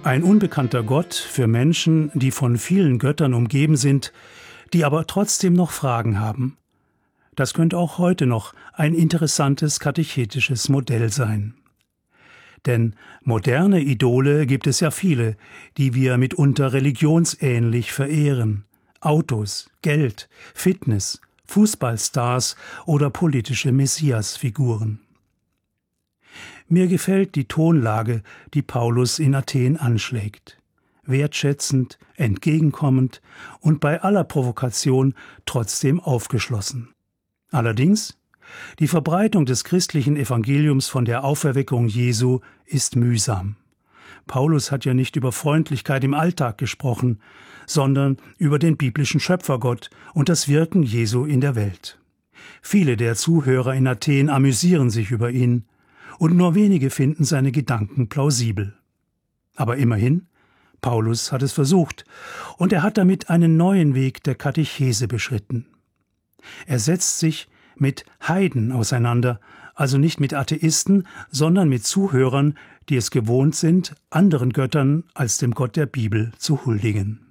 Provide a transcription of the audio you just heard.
Ein unbekannter Gott für Menschen, die von vielen Göttern umgeben sind, die aber trotzdem noch Fragen haben. Das könnte auch heute noch ein interessantes katechetisches Modell sein. Denn moderne Idole gibt es ja viele, die wir mitunter religionsähnlich verehren. Autos, Geld, Fitness, Fußballstars oder politische Messiasfiguren. Mir gefällt die Tonlage, die Paulus in Athen anschlägt. Wertschätzend, entgegenkommend und bei aller Provokation trotzdem aufgeschlossen. Allerdings, die Verbreitung des christlichen Evangeliums von der Auferweckung Jesu ist mühsam. Paulus hat ja nicht über Freundlichkeit im Alltag gesprochen, sondern über den biblischen Schöpfergott und das Wirken Jesu in der Welt. Viele der Zuhörer in Athen amüsieren sich über ihn, und nur wenige finden seine Gedanken plausibel. Aber immerhin, Paulus hat es versucht, und er hat damit einen neuen Weg der Katechese beschritten. Er setzt sich mit Heiden auseinander, also nicht mit Atheisten, sondern mit Zuhörern, die es gewohnt sind, anderen Göttern als dem Gott der Bibel zu huldigen.